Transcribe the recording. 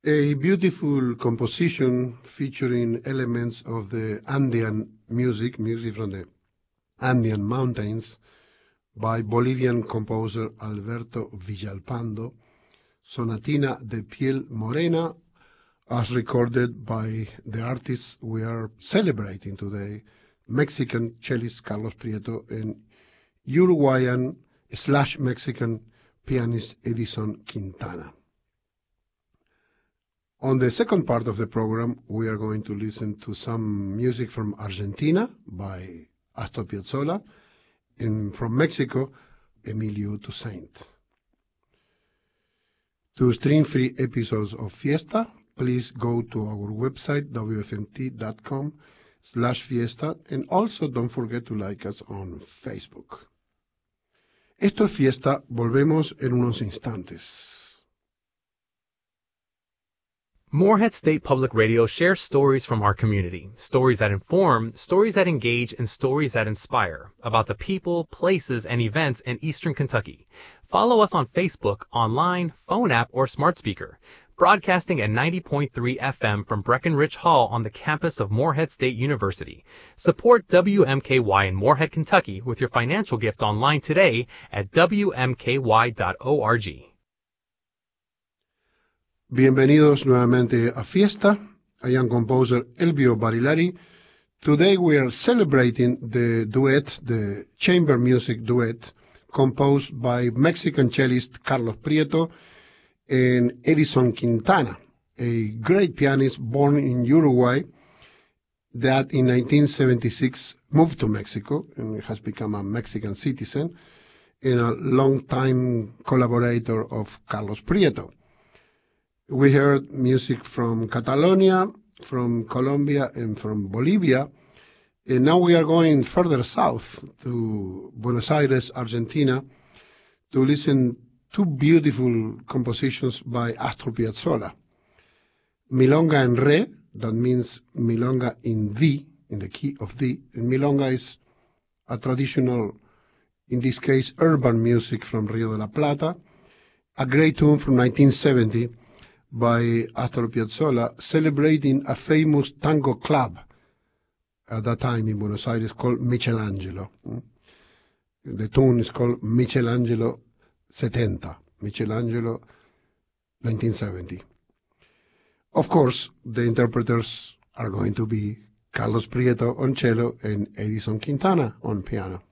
A beautiful composition featuring elements of the Andean music from the Andean mountains by Bolivian composer Alberto Villalpando, Sonatina de Piel Morena, as recorded by the artists we are celebrating today, Mexican cellist Carlos Prieto and Uruguayan/Mexican pianist Edison Quintana. On the second part of the program, we are going to listen to some music from Argentina by Astor Piazzolla, and from Mexico, Emilio Toussaint. To stream free episodes of Fiesta, please go to our website, wfmt.com/fiesta, and also don't forget to like us on Facebook. Esto es Fiesta, volvemos en unos instantes. Morehead State Public Radio shares stories from our community, stories that inform, stories that engage, and stories that inspire about the people, places, and events in Eastern Kentucky. Follow us on Facebook, online, phone app, or smart speaker. Broadcasting at 90.3 FM from Breckenridge Hall on the campus of Morehead State University. Support WMKY in Morehead, Kentucky with your financial gift online today at wmky.org. Bienvenidos nuevamente a Fiesta. I am composer Elvio Barilari. Today we are celebrating the duet, the chamber music duet, composed by Mexican cellist Carlos Prieto and Edison Quintana, a great pianist born in Uruguay that in 1976 moved to Mexico and has become a Mexican citizen and a long-time collaborator of Carlos Prieto. We heard music from Catalonia, from Colombia, and from Bolivia. And now we are going further south to Buenos Aires, Argentina, to listen to beautiful compositions by Astor Piazzolla. Milonga en Re, that means Milonga in D, in the key of D. And Milonga is a traditional, in this case, urban music from Rio de la Plata. A great tune from 1970. By Astor Piazzolla, celebrating a famous tango club at that time in Buenos Aires called Michelangelo. The tune is called Michelangelo 70, Michelangelo 1970. Of course, the interpreters are going to be Carlos Prieto on cello and Edison Quintana on piano.